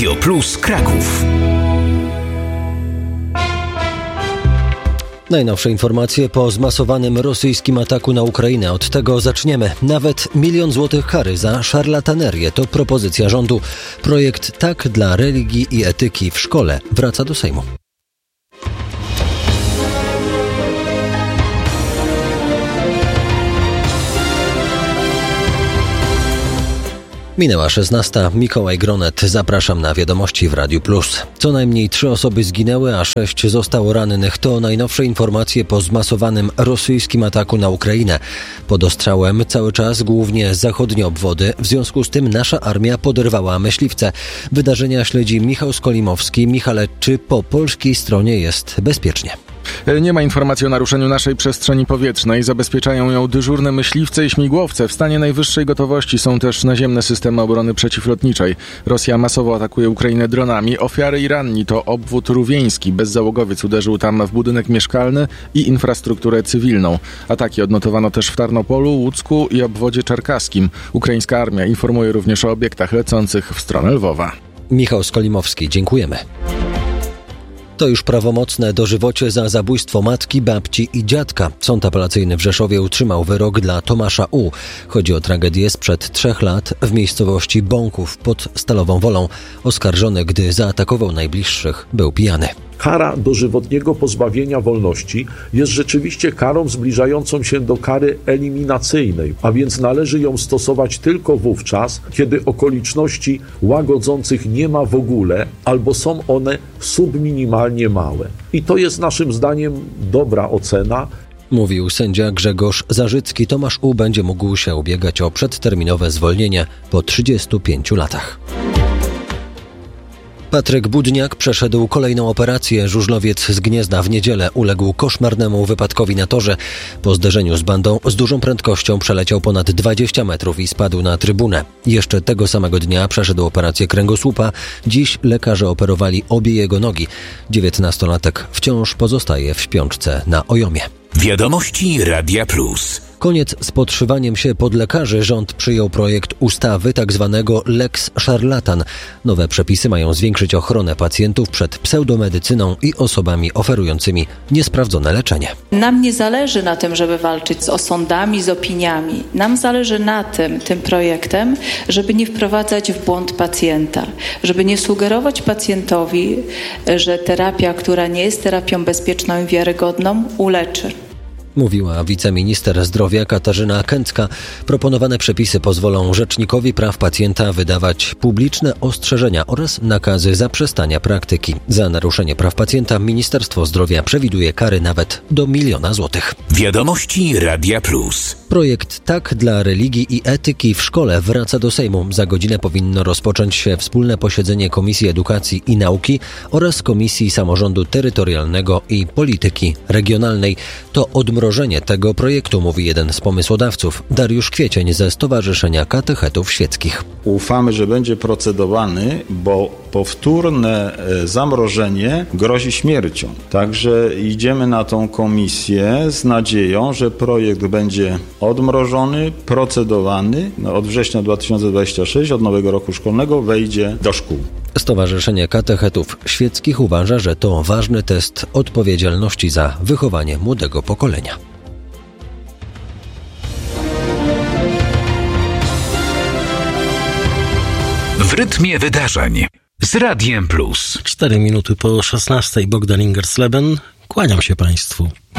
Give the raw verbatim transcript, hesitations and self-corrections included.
Radio Plus Kraków. Najnowsze informacje po zmasowanym rosyjskim ataku na Ukrainę. Od tego zaczniemy. Nawet milion złotych kary za szarlatanerię to propozycja rządu. Projekt Tak dla religii i etyki w szkole wraca do Sejmu. Minęła szesnasta. Mikołaj Gronet. Zapraszam na wiadomości w Radiu Plus. Co najmniej trzy osoby zginęły, a sześć zostało rannych. To najnowsze informacje po zmasowanym rosyjskim ataku na Ukrainę. Pod ostrzałem cały czas głównie zachodnie obwody. W związku z tym nasza armia poderwała myśliwce. Wydarzenia śledzi Michał Skolimowski. Michale, czy po polskiej stronie jest bezpiecznie? Nie ma informacji o naruszeniu naszej przestrzeni powietrznej. Zabezpieczają ją dyżurne myśliwce i śmigłowce. W stanie najwyższej gotowości są też naziemne systemy obrony przeciwlotniczej. Rosja masowo atakuje Ukrainę dronami. Ofiary i ranni to obwód rówieński. Bezzałogowiec uderzył tam w budynek mieszkalny i infrastrukturę cywilną. Ataki odnotowano też w Tarnopolu, Łucku i obwodzie czerkaskim. Ukraińska armia informuje również o obiektach lecących w stronę Lwowa. Michał Skolimowski, dziękujemy. To już prawomocne dożywocie za zabójstwo matki, babci i dziadka. Sąd apelacyjny w Rzeszowie utrzymał wyrok dla Tomasza U. Chodzi o tragedię sprzed trzech lat w miejscowości Bąków pod Stalową Wolą. Oskarżony, gdy zaatakował najbliższych, był pijany. Kara dożywotniego pozbawienia wolności jest rzeczywiście karą zbliżającą się do kary eliminacyjnej, a więc należy ją stosować tylko wówczas, kiedy okoliczności łagodzących nie ma w ogóle albo są one subminimalnie małe. I to jest naszym zdaniem dobra ocena. Mówił sędzia Grzegorz Zarzycki. Tomasz U. będzie mógł się ubiegać o przedterminowe zwolnienie po trzydziestu pięciu latach. Patryk Budniak przeszedł kolejną operację. Żużlowiec z Gniezna w niedzielę uległ koszmarnemu wypadkowi na torze. Po zderzeniu z bandą z dużą prędkością przeleciał ponad dwadzieścia metrów i spadł na trybunę. Jeszcze tego samego dnia przeszedł operację kręgosłupa. Dziś lekarze operowali obie jego nogi. dziewiętnastolatek wciąż pozostaje w śpiączce na Ojomie. Wiadomości Radia Plus. Koniec z podszywaniem się pod lekarzy. Rząd przyjął projekt ustawy tzw. Lex Szarlatan. Nowe przepisy mają zwiększyć ochronę pacjentów przed pseudomedycyną i osobami oferującymi niesprawdzone leczenie. Nam nie zależy na tym, żeby walczyć z osądami, z opiniami. Nam zależy na tym, tym projektem, żeby nie wprowadzać w błąd pacjenta, żeby nie sugerować pacjentowi, że terapia, która nie jest terapią bezpieczną i wiarygodną, uleczy. Mówiła wiceminister zdrowia Katarzyna Kęcka. Proponowane przepisy pozwolą Rzecznikowi Praw Pacjenta wydawać publiczne ostrzeżenia oraz nakazy zaprzestania praktyki. Za naruszenie praw pacjenta Ministerstwo Zdrowia przewiduje kary nawet do miliona złotych. Wiadomości Radia Plus. Projekt Tak dla religii i etyki w szkole wraca do Sejmu. Za godzinę powinno rozpocząć się wspólne posiedzenie Komisji Edukacji i Nauki oraz Komisji Samorządu Terytorialnego i Polityki Regionalnej. To odmrożenie tego projektu, mówi jeden z pomysłodawców, Dariusz Kwiecień ze Stowarzyszenia Katechetów Świeckich. Ufamy, że będzie procedowany, bo powtórne zamrożenie grozi śmiercią. Także idziemy na tą komisję z nadzieją, że projekt będzie odmrożony, procedowany. Od września dwa tysiące dwudziestego szóstego, od nowego roku szkolnego, wejdzie do szkół. Stowarzyszenie Katechetów Świeckich uważa, że to ważny test odpowiedzialności za wychowanie młodego pokolenia. W rytmie wydarzeń z Radiem Plus. Cztery minuty po szesnastej. Bogdan Ingersleben. Kłaniam się Państwu.